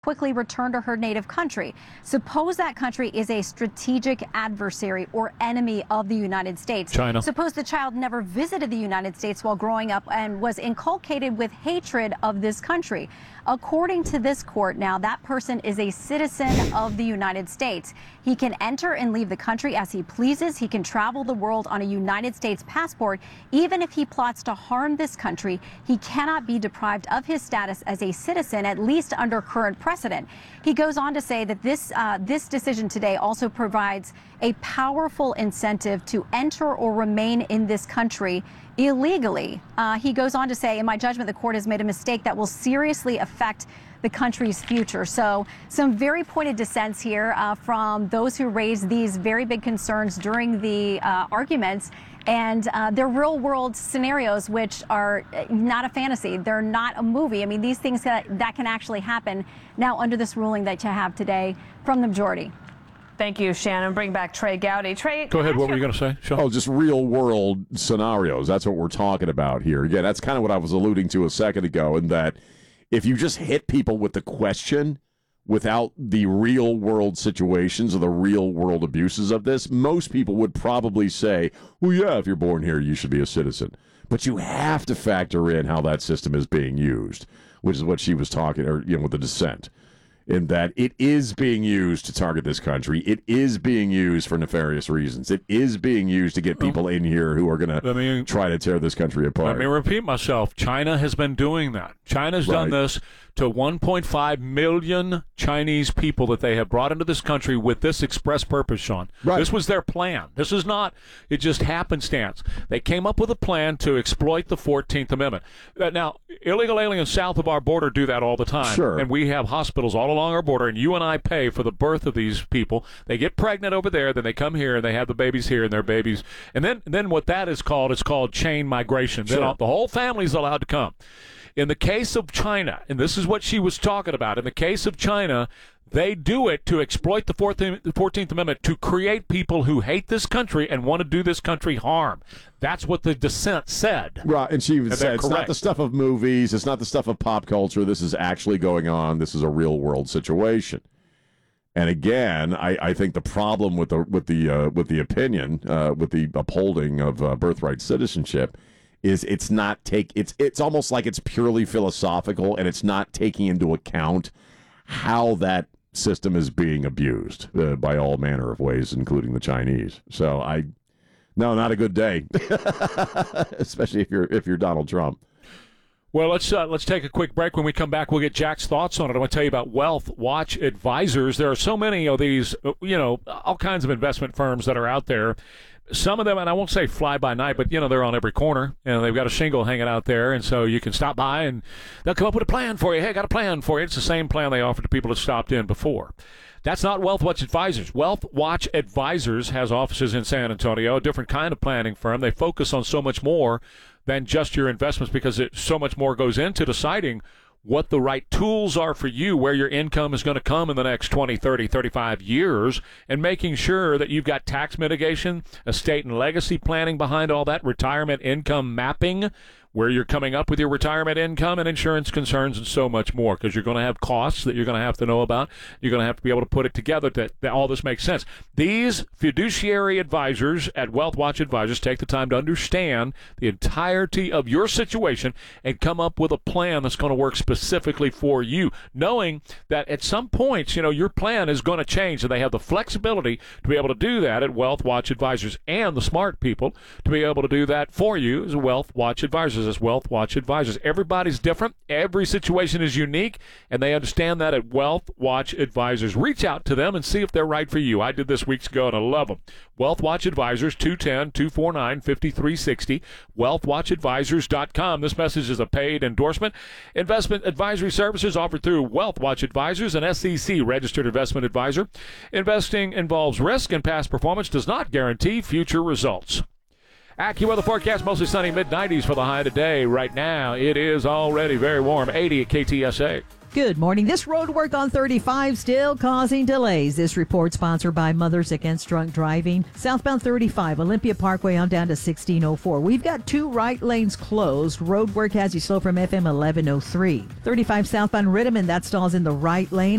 quickly return to her native country. Suppose that country is a strategic adversary or enemy of the United States. China. Suppose the child never visited the United States while growing up and was inculcated with hatred of this country. According to this court now, that person is a citizen of the United States. He can enter and leave the country as he pleases. He can travel the world on a United States passport. Even if he plots to harm this country, he cannot be deprived of his status as a citizen, at least under current precedent. He goes on to say that this decision today also provides a powerful incentive to enter or remain in this country illegally. He goes on to say, in my judgment, the court has made a mistake that will seriously affect the country's future. So some very pointed dissents here from those who raised these very big concerns during the arguments. And they're real world scenarios, which are not a fantasy. They're not a movie. I mean, these things that can actually happen now under this ruling that you have today from the majority. Thank you, Shannon. Bring back Trey Gowdy. Trey, go ahead. What were you going to say, Sean? Oh, just real world scenarios. That's what we're talking about here. Again, that's kind of what I was alluding to a second ago, in that if you just hit people with the question without the real world situations or the real world abuses of this, most people would probably say, well, yeah, if you're born here, you should be a citizen. But you have to factor in how that system is being used, which is what she was talking, or with the dissent, in that it is being used to target this country. It is being used for nefarious reasons. It is being used to get people in here who are going to try to tear this country apart. Let me repeat myself. China has been doing that. China's done this to 1.5 million Chinese people that they have brought into this country with this express purpose, Sean. Right. This was their plan. This is not, it just happenstance. They came up with a plan to exploit the 14th Amendment. Now, illegal aliens south of our border do that all the time. Sure. And we have hospitals all along our border, and you and I pay for the birth of these people. They get pregnant over there, then they come here, and they have the babies here, and their babies. And then what that is called, it's called chain migration. Sure. Then the whole family's allowed to come. In the case of China, and this is what she was talking about, in the case of China, they do it to exploit the 14th Amendment to create people who hate this country and want to do this country harm. That's what the dissent said. Right, and she said it's correct. not the stuff of movies, it's not the stuff of pop culture. This is actually going on. This is a real world situation. And again, I think the problem with the opinion, with the upholding of birthright citizenship, is it's almost like it's purely philosophical, and it's not taking into account how that system is being abused by all manner of ways, including the Chinese. So no, not a good day, especially if you're Donald Trump. Well, let's take a quick break. When we come back, we'll get Jack's thoughts on it. I want to tell you about Wealth Watch Advisors. There are so many of these, all kinds of investment firms that are out there. Some of them, and I won't say fly by night, but, they're on every corner, and they've got a shingle hanging out there, and so you can stop by, and they'll come up with a plan for you. Hey, I got a plan for you. It's the same plan they offered to people that stopped in before. That's not Wealth Watch Advisors. Wealth Watch Advisors has offices in San Antonio, a different kind of planning firm. They focus on so much more than just your investments, because so much more goes into deciding what the right tools are for you, where your income is going to come in the next 20, 30, 35 years, and making sure that you've got tax mitigation, estate and legacy planning behind all that, retirement income mapping, where you're coming up with your retirement income and insurance concerns and so much more, because you're going to have costs that you're going to have to know about. You're going to have to be able to put it together that all this makes sense. These fiduciary advisors at Wealth Watch Advisors take the time to understand the entirety of your situation and come up with a plan that's going to work specifically for you, knowing that at some points, your plan is going to change, and they have the flexibility to be able to do that at Wealth Watch Advisors, and the smart people to be able to do that for you as Wealth Watch Advisors. As Wealth Watch Advisors. Everybody's different. Every situation is unique, and they understand that at Wealth Watch Advisors. Reach out to them and see if they're right for you. I did this weeks ago, and I love them. Wealth Watch Advisors, 210-249-5360, wealthwatchadvisors.com. This message is a paid endorsement. Investment advisory services offered through Wealth Watch Advisors, an SEC-registered investment advisor. Investing involves risk, and past performance does not guarantee future results. AccuWeather forecast, mostly sunny, mid-90s for the high today. Right now, it is already very warm, 80 at KTSA. Good morning. This road work on 35 still causing delays. This report sponsored by Mothers Against Drunk Driving. Southbound 35, Olympia Parkway on down to 1604. We've got 2 right lanes closed. Road work has you slow from FM 1103. 35 southbound Rittiman, that stalls in the right lane.